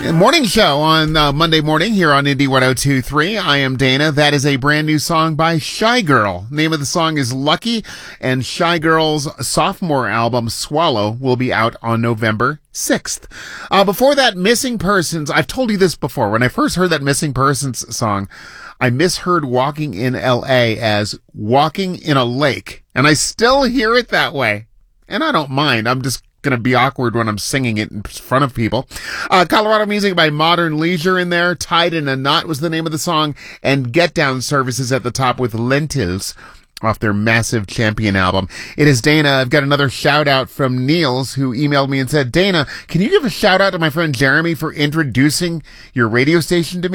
Morning show on Monday morning here on Indie 102.3. I am Dana. That is a brand new song by Shy Girl. Name of the song is Lucky, and Shy Girl's sophomore album Swallow will be out on November 6th. Before that, Missing Persons. I've told you this before. When I first heard that Missing Persons song, I misheard Walking in L.A. as Walking in a Lake, and I still hear it that way. And I don't mind. I'm just going to be awkward when I'm singing it in front of people. Colorado music by Modern Leisure in there. Tied in a Knot was the name of the song. And Get Down Services at the top with Lentils off their massive Champion album. It is Dana. I've got another shout out from Niels, who emailed me and said, Dana, can you give a shout out to my friend Jeremy for introducing your radio station to me?